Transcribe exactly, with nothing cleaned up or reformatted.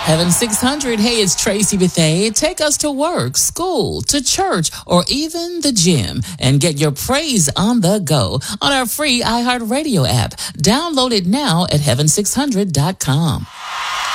Heaven six hundred, hey, it's Tracy Bethea. Take us to work, school, to church, or even the gym and get your praise on the go on our free iHeartRadio app. Download it now at heaven six hundred dot com.